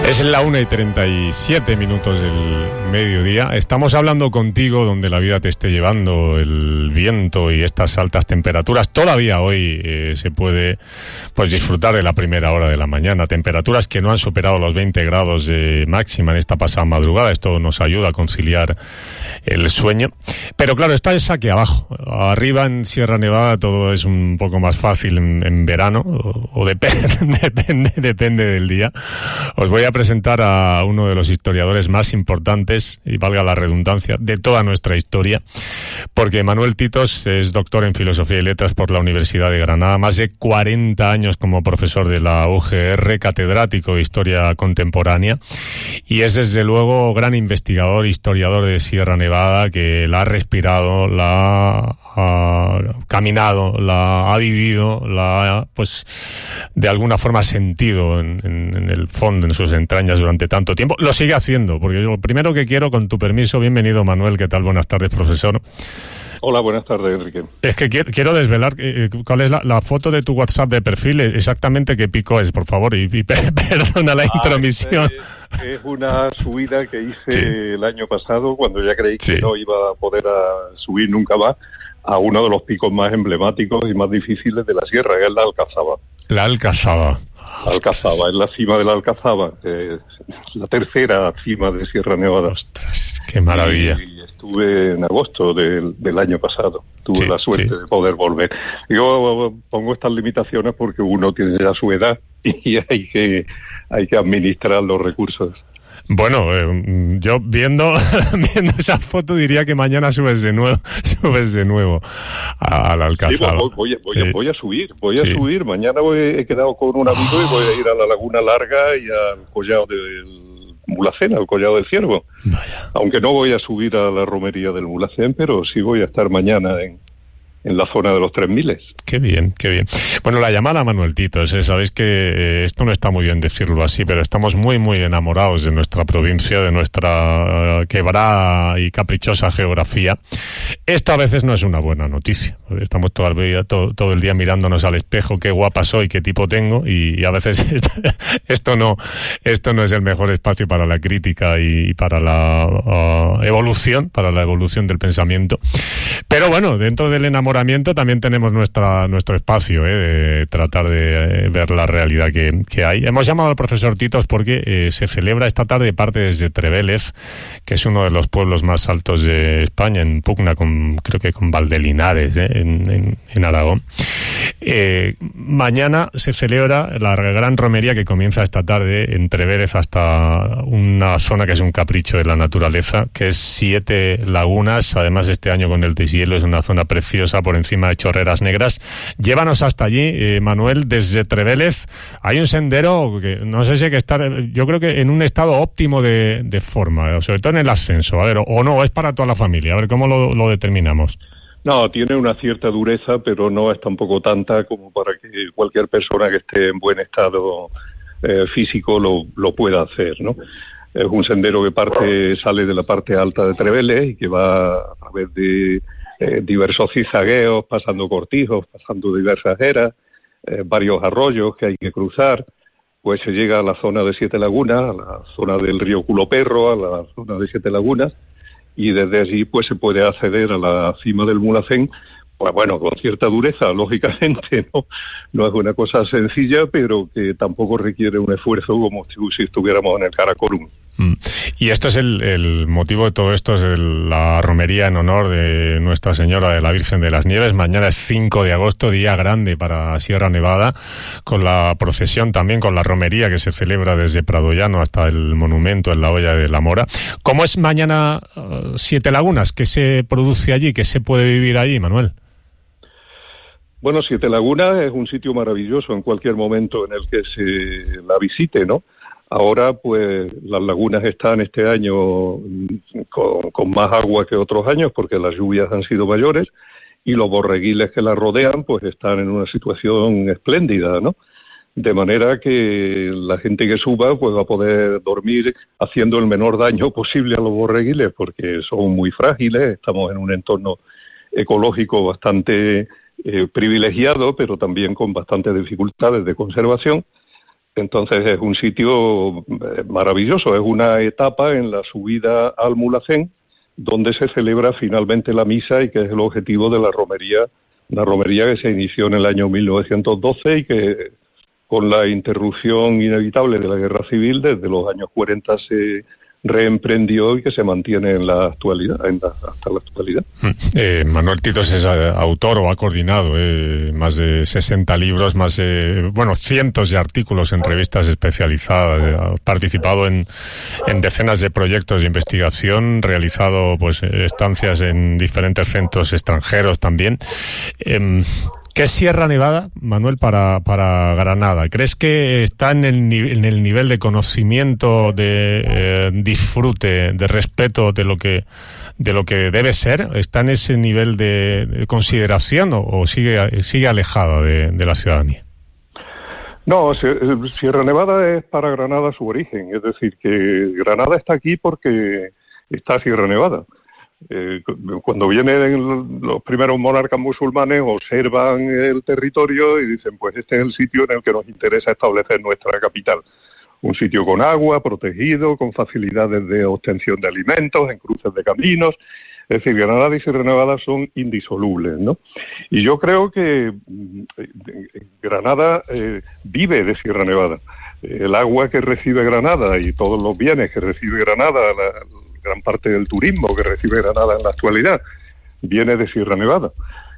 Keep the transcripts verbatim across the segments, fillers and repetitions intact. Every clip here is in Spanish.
Es la una y treinta y siete minutos del mediodía. Estamos hablando contigo donde la vida te esté llevando, el viento y estas altas temperaturas. Todavía hoy eh, se puede pues disfrutar de la primera hora de la mañana. Temperaturas que no han superado los veinte grados de máxima en esta pasada madrugada. Esto nos ayuda a conciliar el sueño. Pero claro, está esa aquí abajo. Arriba en Sierra Nevada todo es un poco más fácil en, en verano, o, o depende, depende, depende del día. Os voy a presentar a uno de los historiadores más importantes, y valga la redundancia, de toda nuestra historia, porque Manuel Titos es doctor en Filosofía y Letras por la Universidad de Granada, más de cuarenta años como profesor de la U G R, catedrático de Historia Contemporánea, y es desde luego gran investigador, historiador de Sierra Nevada, que la ha respirado, la ha caminado, la ha vivido, la ha, pues, de alguna forma sentido en, en, en el fondo, en sus entrañas durante tanto tiempo. Lo sigue haciendo, porque yo lo primero que quiero, con tu permiso, bienvenido Manuel, ¿qué tal? Buenas tardes, profesor. Hola, buenas tardes, Enrique. Es que quiero, quiero desvelar eh, cuál es la, la foto de tu WhatsApp de perfil, exactamente qué pico es, por favor, y, y perdona la ah, intromisión. Es, es una subida que hice sí. el año pasado, cuando ya creí que sí. no iba a poder a subir nunca más, a uno de los picos más emblemáticos y más difíciles de la sierra, que es la Alcazaba. La Alcazaba. La Alcazaba, es la cima de la Alcazaba, eh, la tercera cima de Sierra Nevada. Ostras, qué maravilla. Y, y estuve en agosto del, del año pasado, tuve sí, la suerte sí. de poder volver. Yo pongo estas limitaciones porque uno tiene ya su edad y hay que, hay que administrar los recursos. Bueno, eh, yo viendo viendo esa foto diría que mañana subes de nuevo, subes de nuevo a, a la Alcazaba. Sí, voy, voy, voy, sí. voy a subir, voy a sí. subir. Mañana voy, he quedado con un amigo y voy a ir a la Laguna Larga y al Collado del Mulhacén, al Collado del Ciervo. Vaya. Aunque no voy a subir a la romería del Mulhacén, pero sí voy a estar mañana en... en la zona de los tres miles. Qué bien, qué bien. Bueno, la llamada Manuel Titos, ¿eh? Sabéis que eh, esto no está muy bien decirlo así, pero estamos muy, muy enamorados de nuestra provincia, de nuestra uh, quebrada y caprichosa geografía. Esto a veces no es una buena noticia. Estamos todo el día, todo, todo el día mirándonos al espejo, qué guapa soy, qué tipo tengo, y, y a veces esto no, esto no es el mejor espacio para la crítica y, y para la uh, evolución, para la evolución del pensamiento. Pero bueno, dentro del enamoramiento también tenemos nuestra nuestro espacio, ¿eh? De tratar de eh, ver la realidad que, que hay. Hemos llamado al profesor Titos porque eh, se celebra esta tarde, parte desde Trevélez, que es uno de los pueblos más altos de España, en pugna con, creo que con Valdelinares, ¿eh? en, en, en Aragón. Eh, mañana se celebra la gran romería que comienza esta tarde en Trevélez hasta una zona que es un capricho de la naturaleza, que es Siete Lagunas. Además, este año con el deshielo es una zona preciosa por encima de Chorreras Negras. Llévanos hasta allí, eh, Manuel, desde Trevélez. Hay un sendero que no sé si hay que estar, yo creo que en un estado óptimo de, de forma, sobre todo en el ascenso, a ver, o, o no, es para toda la familia, a ver cómo lo, lo determinamos. No, tiene una cierta dureza, pero no es tampoco tanta como para que cualquier persona que esté en buen estado eh, físico lo, lo pueda hacer, ¿no? Es un sendero que parte, sale de la parte alta de Trevélez y que va a través de eh, diversos cizagueos, pasando cortijos, pasando diversas eras, eh, varios arroyos que hay que cruzar. Pues se llega a la zona de Siete Lagunas, a la zona del río Culoperro, a la zona de Siete Lagunas, y desde allí pues se puede acceder a la cima del Mulhacén, pues bueno, con cierta dureza, lógicamente, no no es una cosa sencilla, pero que tampoco requiere un esfuerzo como si estuviéramos en el Karakorum. Mm. Y esto es el, el motivo de todo esto, es el, la romería en honor de Nuestra Señora de la Virgen de las Nieves. Mañana es cinco de agosto, día grande para Sierra Nevada, con la procesión también, con la romería que se celebra desde Pradollano hasta el monumento en la Hoya de la Mora. ¿Cómo es mañana uh, Siete Lagunas? ¿Qué se produce allí? ¿Qué se puede vivir allí, Manuel? Bueno, Siete Lagunas es un sitio maravilloso en cualquier momento en el que se la visite, ¿no? Ahora, pues, las lagunas están este año con, con más agua que otros años porque las lluvias han sido mayores y los borreguiles que las rodean, pues, están en una situación espléndida, ¿no? De manera que la gente que suba, pues, va a poder dormir haciendo el menor daño posible a los borreguiles porque son muy frágiles, estamos en un entorno ecológico bastante eh, privilegiado, pero también con bastantes dificultades de conservación. Entonces es un sitio maravilloso, es una etapa en la subida al Mulhacén, donde se celebra finalmente la misa y que es el objetivo de la romería, una romería que se inició en el año mil novecientos doce y que con la interrupción inevitable de la guerra civil desde los años cuarenta se reemprendió y que se mantiene en la actualidad, en la, hasta la actualidad. Eh, Manuel Titos es autor o ha coordinado eh, más de sesenta libros, más de, bueno, cientos de artículos en revistas especializadas, ha participado en, en decenas de proyectos de investigación, realizado pues estancias en diferentes centros extranjeros también. Eh, ¿Qué es Sierra Nevada, Manuel, para, para Granada? ¿Crees que está en el, en el nivel de conocimiento, de eh, disfrute, de respeto de lo que de lo que debe ser? ¿Está en ese nivel de, de consideración o, o sigue sigue alejada de, de la ciudadanía? No, Sierra Nevada es para Granada su origen. Es decir, que Granada está aquí porque está Sierra Nevada. Eh, cuando vienen los primeros monarcas musulmanes observan el territorio y dicen pues este es el sitio en el que nos interesa establecer nuestra capital, un sitio con agua, protegido, con facilidades de obtención de alimentos, en cruces de caminos. Es decir, Granada y Sierra Nevada son indisolubles, ¿no? Y yo creo que Granada eh, vive de Sierra Nevada. El agua que recibe Granada y todos los bienes que recibe Granada, la, gran parte del turismo que recibe Granada en la actualidad viene de Sierra Nevada.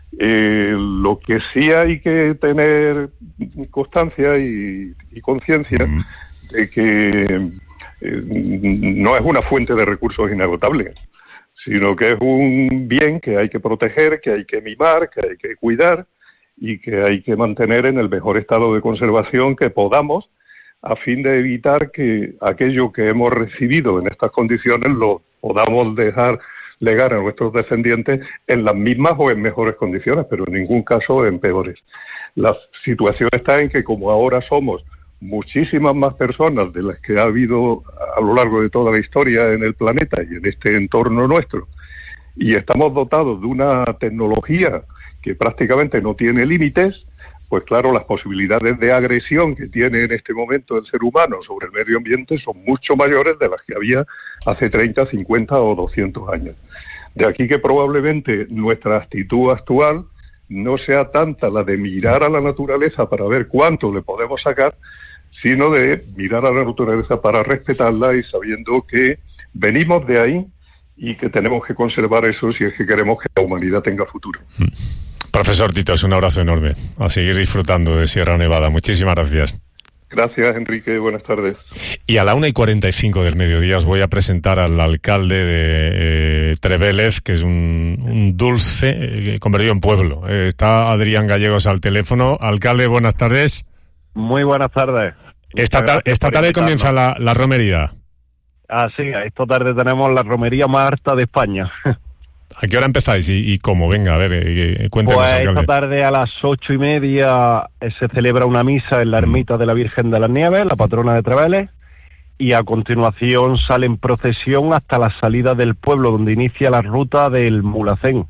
Eh, lo que sí hay que tener constancia y, y conciencia mm. de que eh, no es una fuente de recursos inagotable, sino que es un bien que hay que proteger, que hay que mimar, que hay que cuidar y que hay que mantener en el mejor estado de conservación que podamos, a fin de evitar que aquello que hemos recibido en estas condiciones lo podamos dejar legar a nuestros descendientes en las mismas o en mejores condiciones, pero en ningún caso en peores. La situación está en que como ahora somos muchísimas más personas de las que ha habido a lo largo de toda la historia en el planeta y en este entorno nuestro, y estamos dotados de una tecnología que prácticamente no tiene límites, pues claro, las posibilidades de agresión que tiene en este momento el ser humano sobre el medio ambiente son mucho mayores de las que había hace treinta, cincuenta o doscientos años. De aquí que probablemente nuestra actitud actual no sea tanta la de mirar a la naturaleza para ver cuánto le podemos sacar, sino de mirar a la naturaleza para respetarla y sabiendo que venimos de ahí y que tenemos que conservar eso si es que queremos que la humanidad tenga futuro. Profesor Titos, un abrazo enorme. A seguir disfrutando de Sierra Nevada. Muchísimas gracias. Gracias, Enrique. Buenas tardes. Y a la una y cuarenta y cinco del mediodía os voy a presentar al alcalde de eh, Trevélez, que es un, un dulce eh, convertido en pueblo. Eh, está Adrián Gallegos al teléfono. Alcalde, buenas tardes. Muy buenas tardes. Esta, ta- esta tarde comienza la, la romería. Ah, sí, esta tarde tenemos la romería más harta de España. ¿A qué hora empezáis y, y cómo? Venga, a ver, eh, cuéntanos. Pues alcalde. esta tarde a las ocho y media eh, se celebra una misa en la ermita de la Virgen de las Nieves, la patrona de Trevélez, y a continuación sale en procesión hasta la salida del pueblo, donde inicia la ruta del Mulhacén,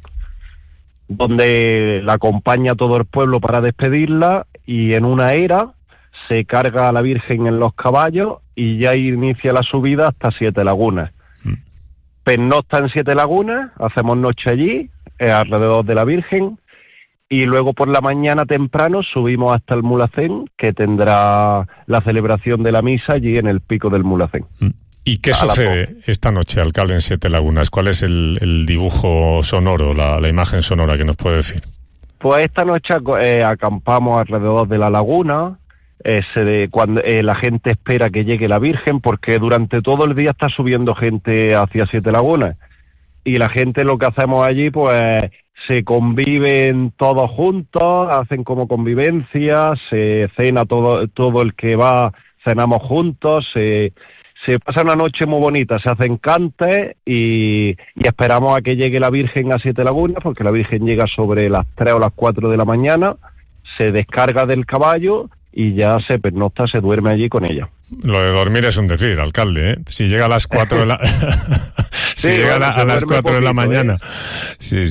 donde la acompaña todo el pueblo para despedirla, y en una era se carga a la Virgen en los caballos y ya inicia la subida hasta Siete Lagunas. Pernocta en Siete Lagunas, hacemos noche allí, eh, alrededor de la Virgen, y luego por la mañana temprano subimos hasta el Mulhacén, que tendrá la celebración de la misa allí en el pico del Mulhacén. ¿Y qué sucede esta noche, alcalde, en Siete Lagunas? ¿Cuál es el, el dibujo sonoro, la, la imagen sonora que nos puede decir? Pues esta noche eh, acampamos alrededor de la laguna. Eh, se de, cuando eh, la gente espera que llegue la Virgen, porque durante todo el día está subiendo gente hacia Siete Lagunas, y la gente, lo que hacemos allí, pues se conviven todos juntos, hacen como convivencia, se cena todo todo el que va, cenamos juntos, se, se pasa una noche muy bonita, se hacen cantes y, y esperamos a que llegue la Virgen a Siete Lagunas, porque la Virgen llega sobre las tres o las cuatro de la mañana, se descarga del caballo y ya se pernocta, se duerme allí con ella. Lo de dormir es un decir, alcalde, ¿eh? Si llega a las cuatro de la... si sí, llega bueno, a, a las cuatro poquito, de la mañana. ¿eh? Sí, sí.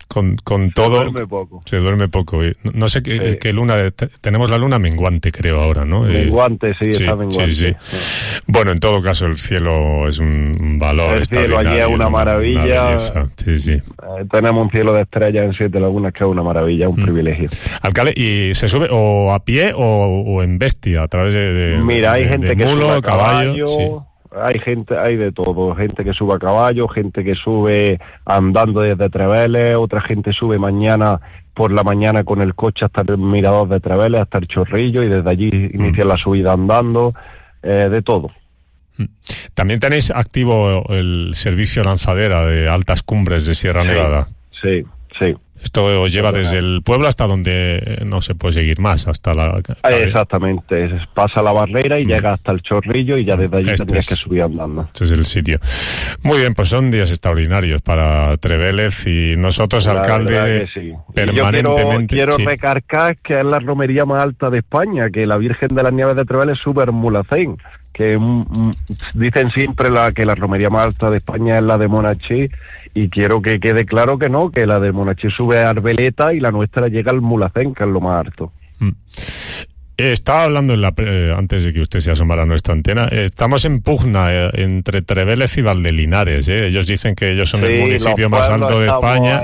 con, con todo... Se duerme poco. Se duerme poco. No, no sé, qué sí. que luna... Tenemos la luna menguante, creo, ahora, ¿no? Menguante, sí, sí, está menguante. Sí, sí. Sí. Bueno, en todo caso, el cielo es un valor el cielo allí es una maravilla. Una sí, sí. Eh, tenemos un cielo de estrellas en Siete Lagunas que es una maravilla, un mm. privilegio. Alcalde, ¿y se sube o a pie o, o en bestia, a través de, de Mira, hay de, gente de que mulo, sube a caballo... caballo sí. Hay gente, hay de todo, gente que sube a caballo, gente que sube andando desde Treveles, otra gente sube mañana por la mañana con el coche hasta el mirador de Treveles, hasta el Chorrillo, y desde allí mm. inician la subida andando, eh, de todo. También tenéis activo el servicio lanzadera de altas cumbres de Sierra sí, Nevada. Sí, sí. Esto os lleva desde el pueblo hasta donde no se puede seguir más, hasta la... Exactamente, pasa la barrera y mm. llega hasta el Chorrillo y ya desde allí este tendrías es, que subir andando. Este es el sitio. Muy bien, pues son días extraordinarios para Trevélez y nosotros, la alcalde, sí. permanentemente... Yo quiero, quiero sí. recargar que es la romería más alta de España, que la Virgen de las Nieves de Trevélez sube Hermulacén, que mm, dicen siempre la, que la romería más alta de España es la de Monachí, y quiero que quede claro que no, que la de Monachí sube a Arbeleta y la nuestra llega al Mulacén, que es lo más alto. Mm. Estaba hablando en la, eh, antes de que usted se asomara a nuestra antena, eh, estamos en pugna eh, entre Trevélez y Valdelinares. Eh. Ellos dicen que ellos son sí, el municipio más alto de España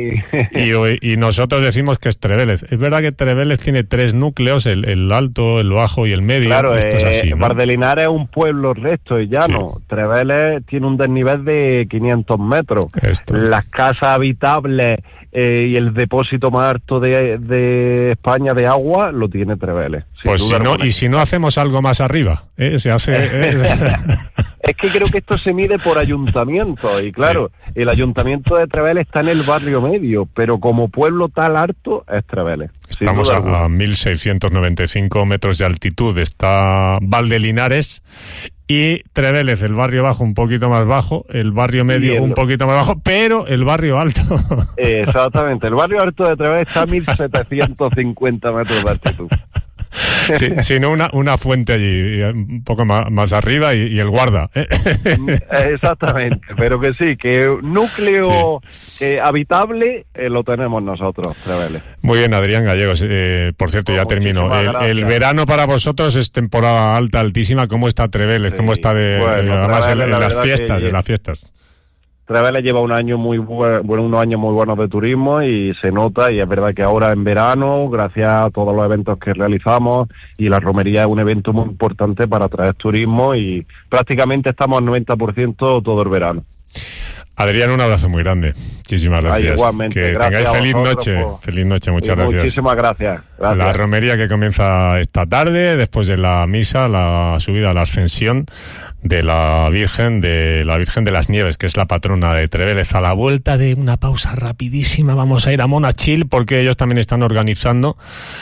y, y nosotros decimos que es Trevélez. Es verdad que Trevélez tiene tres núcleos, el, el alto, el bajo y el medio. Claro, esto eh, es así, ¿no? Valdelinares es un pueblo recto y llano. Sí. Trevélez tiene un desnivel de quinientos metros. Esto, Las casas habitables eh, y el depósito más alto de, de España de agua lo tiene Trevélez. Pues si no, y si no hacemos algo más arriba, ¿eh? Se hace... ¿eh? Es que creo que esto se mide por ayuntamiento, y claro, sí. el ayuntamiento de Trevélez está en el barrio medio, pero como pueblo tal alto es Trevélez. Estamos a, a mil seiscientos noventa y cinco metros de altitud, está Valdelinares, y Trevélez, el barrio bajo un poquito más bajo, el barrio medio Bien. un poquito más bajo, pero el barrio alto. Exactamente, el barrio alto de Trevélez está a mil setecientos cincuenta metros de altitud. Sí, sino una, una fuente allí, un poco más, más arriba y, y el guarda. ¿eh? Exactamente, pero que sí, que núcleo sí. eh, habitable eh, lo tenemos nosotros, Trevélez. Muy bien, Adrián Gallegos. Eh, por cierto, oh, ya termino. El, el verano para vosotros es temporada alta, altísima. ¿Cómo está Trevélez? Sí. ¿Cómo está de, bueno, además en, en las fiestas, en las fiestas? Trevélez lleva un año muy bueno, unos años muy buenos de turismo y se nota, y es verdad que ahora en verano, gracias a todos los eventos que realizamos, y la romería es un evento muy importante para atraer turismo, y prácticamente estamos al noventa por ciento todo el verano. Adrián, un abrazo muy grande. Muchísimas gracias. Ay, igualmente. Que gracias tengáis feliz noche. Por... Feliz noche, muchas gracias. Muchísimas gracias. gracias. La romería que comienza esta tarde, después de la misa, la subida a la ascensión de la Virgen de la Virgen de las Nieves, que es la patrona de Trevélez. A la vuelta de una pausa rapidísima vamos a ir a Monachil, porque ellos también están organizando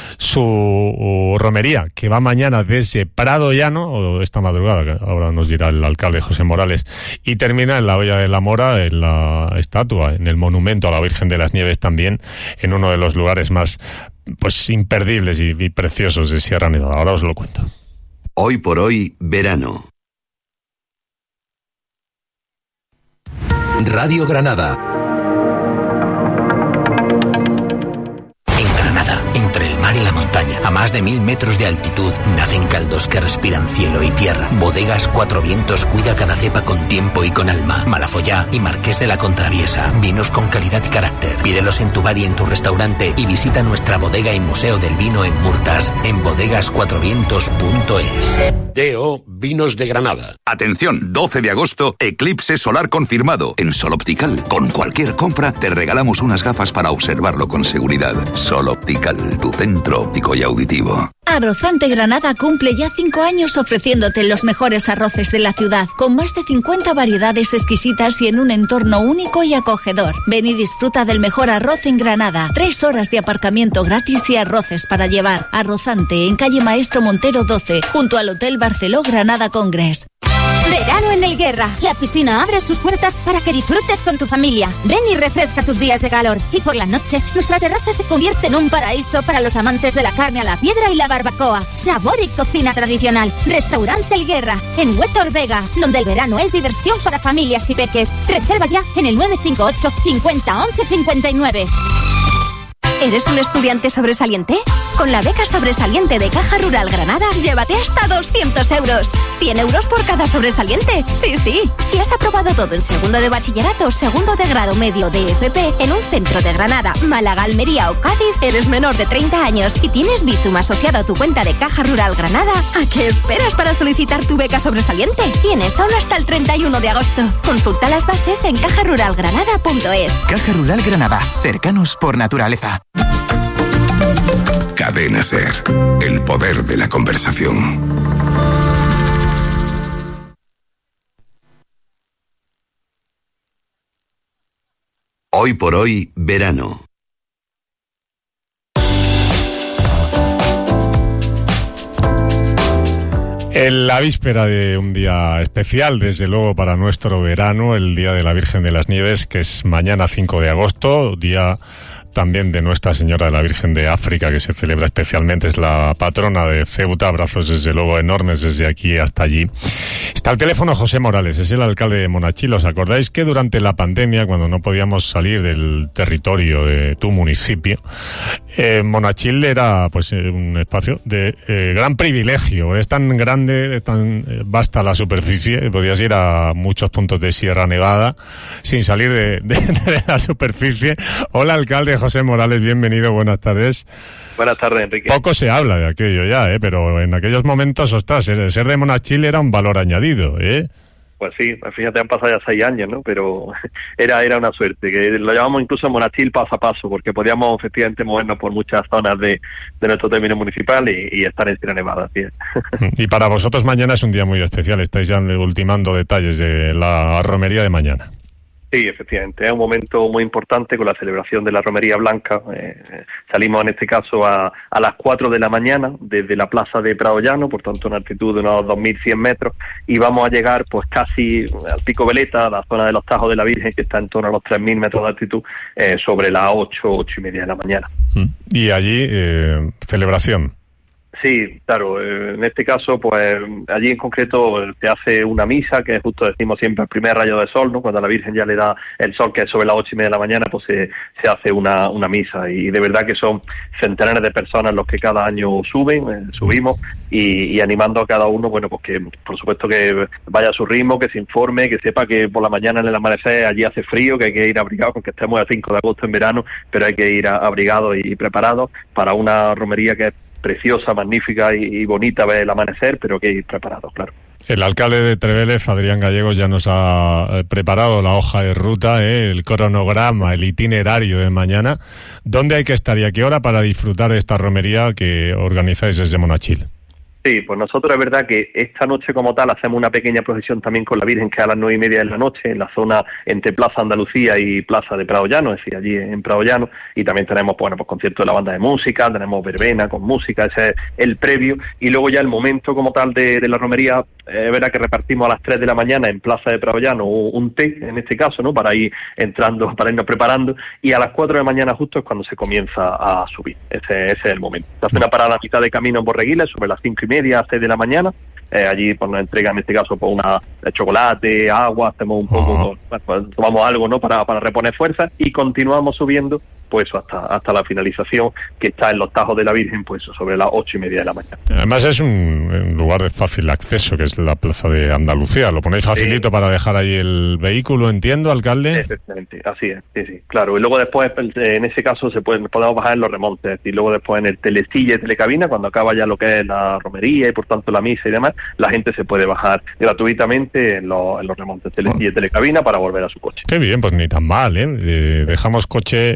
su romería, que va mañana desde Prado Llano, o esta madrugada, que ahora nos dirá el alcalde José Morales, y termina en la Hoya de la Mora, en la estatua, en el monumento a la Virgen de las Nieves, también en uno de los lugares más pues imperdibles y, y preciosos de Sierra Nevada. Ahora os lo cuento. Hoy por hoy, verano. Radio Granada. En Granada, entre el mar y la montaña, a más de mil metros de altitud, nacen caldos que respiran cielo y tierra. Bodegas Cuatro Vientos cuida cada cepa con tiempo y con alma. Malafollá y Marqués de la Contraviesa, vinos con calidad y carácter. Pídelos en tu bar y en tu restaurante, y visita nuestra bodega y museo del vino en Murtas, en bodegas cuatro vientos punto es. D O Vinos de Granada. Atención, doce de agosto, eclipse solar confirmado en Sol Optical. Con cualquier compra te regalamos unas gafas para observarlo con seguridad. Sol Optical, tu centro óptico y auditivo. Arrozante Granada cumple ya cinco años ofreciéndote los mejores arroces de la ciudad, con más de cincuenta variedades exquisitas y en un entorno único y acogedor. Ven y disfruta del mejor arroz en Granada. Tres horas de aparcamiento gratis y arroces para llevar. Arrozante, en calle Maestro Montero doce, junto al Hotel Barceló Granada Congress. Verano en el Guerra. La piscina abre sus puertas para que disfrutes con tu familia. Ven y refresca tus días de calor. Y por la noche, nuestra terraza se convierte en un paraíso para los amantes de la carne a la piedra y la barbacoa. Sabor y cocina tradicional. Restaurante El Guerra, en Huétor Vega, donde el verano es diversión para familias y peques. Reserva ya en el nueve cinco ocho cincuenta once cincuenta y nueve. ¿Eres un estudiante sobresaliente? Con la beca sobresaliente de Caja Rural Granada, llévate hasta doscientos euros. cien euros por cada sobresaliente. Sí, sí. Si has aprobado todo en segundo de bachillerato, segundo de grado medio de F P en un centro de Granada, Málaga, Almería o Cádiz, eres menor de treinta años y tienes Bizum asociado a tu cuenta de Caja Rural Granada, ¿a qué esperas para solicitar tu beca sobresaliente? Tienes solo hasta el treinta y uno de agosto. Consulta las bases en caja rural granada punto es. Caja Rural Granada. Cercanos por naturaleza. Cadena Ser, el poder de la conversación. Hoy por hoy, verano. En la víspera de un día especial, desde luego para nuestro verano, el Día de la Virgen de las Nieves, que es mañana cinco de agosto, día también de Nuestra Señora de la Virgen de África, que se celebra especialmente, es la patrona de Ceuta. Abrazos desde luego enormes desde aquí hasta allí. Está al teléfono José Morales, es el alcalde de Monachil. ¿Os acordáis que durante la pandemia, cuando no podíamos salir del territorio de tu municipio, eh, Monachil era pues un espacio de eh, gran privilegio? Es tan grande, tan vasta la superficie, podías ir a muchos puntos de Sierra Nevada sin salir de, de, de la superficie. Hola, alcalde José Morales, bienvenido, buenas tardes. Buenas tardes, Enrique. Poco se habla de aquello ya, ¿eh? Pero en aquellos momentos, ostras, ser, ser de Monachil era un valor añadido, ¿eh? Pues sí, fíjate, han pasado ya seis años, ¿no? Pero era era una suerte, que lo llamamos incluso Monachil paso a paso, porque podíamos efectivamente movernos por muchas zonas de, de nuestro término municipal y, y estar en Sierra Nevada, así es. Y para vosotros mañana es un día muy especial, estáis ya ultimando detalles de la romería de mañana. Sí, efectivamente, es un momento muy importante con la celebración de la Romería Blanca. Eh, salimos en este caso a, a las cuatro de la mañana desde la plaza de Prado Llano, por tanto una altitud de unos dos mil cien metros, y vamos a llegar pues casi al Pico Veleta, a la zona de los Tajos de la Virgen, que está en torno a los tres mil metros de altitud, eh, sobre las ocho, ocho y media de la mañana. Y allí, eh, celebración. Sí, claro, eh, en este caso, pues allí en concreto se hace una misa, que justo decimos siempre el primer rayo de sol, ¿no? Cuando a la Virgen ya le da el sol, que es sobre las ocho y media de la mañana, pues se, se hace una, una misa, y de verdad que son centenares de personas los que cada año suben, eh, subimos, y, y animando a cada uno, bueno, pues que por supuesto que vaya a su ritmo, que se informe, que sepa que por la mañana en el amanecer allí hace frío, que hay que ir abrigado, aunque estemos a cinco de agosto en verano, pero hay que ir abrigados y preparados para una romería que es preciosa, magnífica y, y bonita ver el amanecer, pero que ir preparados, claro. El alcalde de Trevélez, Adrián Gallegos, ya nos ha preparado la hoja de ruta, ¿eh? El cronograma, el itinerario de mañana. ¿Dónde hay que estar y a qué hora para disfrutar de esta romería que organizáis desde Monachil? Sí, pues nosotros es verdad que esta noche como tal hacemos una pequeña procesión también con la Virgen, que a las nueve y media de la noche, en la zona entre Plaza Andalucía y Plaza de Prado Llano, es decir, allí en Prado Llano, y también tenemos, bueno, pues concierto de la banda de música, tenemos verbena con música, ese es el previo, y luego ya el momento como tal de, de la romería, es verdad que repartimos a las tres de la mañana en Plaza de Prado Llano un té, en este caso, ¿no?, para ir entrando, para irnos preparando, y a las cuatro de la mañana justo es cuando se comienza a subir, ese, ese es el momento. Se hace una parada a mitad de camino en Borreguiles, sobre las cinco y media a seis de la mañana, eh, allí pues nos entregan en este caso pues una de chocolate, agua, hacemos un poco, uh-huh. pues, tomamos algo, ¿no?, para, para reponer fuerzas, y continuamos subiendo pues hasta hasta la finalización, que está en los Tajos de la Virgen, pues sobre las ocho y media de la mañana. Además es un, un lugar de fácil acceso, que es la Plaza de Andalucía. Lo ponéis facilito, sí, para dejar ahí el vehículo, entiendo, alcalde. Exactamente, así es, sí, sí, claro. Y luego después, en ese caso, se pueden podemos bajar en los remontes, y luego después en el telecilla y telecabina, cuando acaba ya lo que es la romería y por tanto la misa y demás, la gente se puede bajar gratuitamente en los, en los remontes, telecilla y telecabina, para volver a su coche. Qué bien, pues ni tan mal, ¿eh? eh dejamos coche en Prado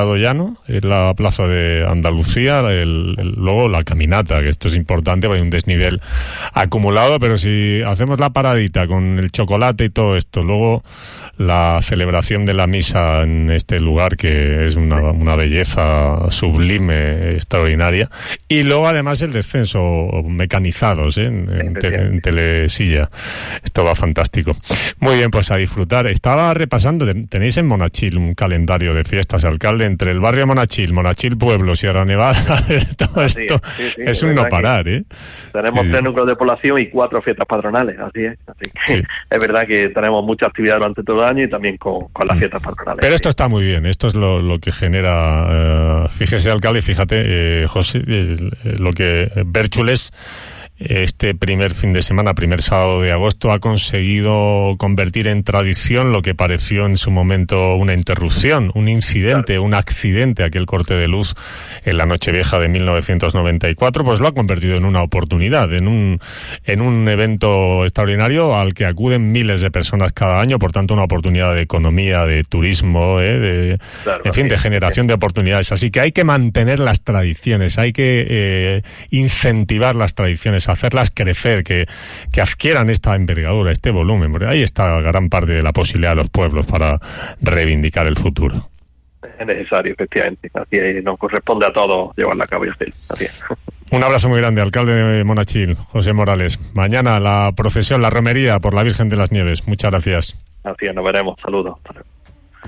Prado Llano, es la plaza de Andalucía, el, el, luego la caminata, que esto es importante, porque hay un desnivel acumulado, pero si hacemos la paradita con el chocolate y todo esto, luego la celebración de la misa en este lugar, que es una, una belleza sublime, extraordinaria, y luego además el descenso mecanizados, ¿eh? en, en, te, en telesilla. Esto va fantástico. Muy bien, pues a disfrutar. Estaba repasando, tenéis en Monachil un calendario de fiestas, alcalde, entre el barrio Monachil, Monachil Pueblo, Sierra Nevada, todo así esto es, sí, sí, es un no parar, ¿eh? Tenemos sí, tres sí. núcleos de población y cuatro fiestas patronales, así es. Así que sí. Es verdad que tenemos mucha actividad durante todo el año y también con, con las fiestas patronales. Pero sí. esto está muy bien, esto es lo, lo que genera, uh, fíjese, alcalde, fíjate, eh, José, eh, lo que Bérchules, este primer fin de semana, primer sábado de agosto, ha conseguido convertir en tradición lo que pareció en su momento una interrupción, un incidente, claro. un accidente, aquel corte de luz en la Nochevieja de mil novecientos noventa y cuatro, pues lo ha convertido en una oportunidad, en un, en un evento extraordinario al que acuden miles de personas cada año, por tanto una oportunidad de economía, de turismo, ¿eh? de, claro, en fin, de generación sí. de oportunidades. Así que hay que mantener las tradiciones, hay que eh, incentivar las tradiciones, hacerlas crecer, que, que adquieran esta envergadura, este volumen, porque ahí está gran parte de la posibilidad de los pueblos para reivindicar el futuro. Es necesario, efectivamente. Así es, nos corresponde a todos llevarla a cabo y hacerlo. Así es. Un abrazo muy grande, alcalde de Monachil, José Morales. Mañana la procesión, la romería por la Virgen de las Nieves. Muchas gracias. Así es, nos veremos. Saludos.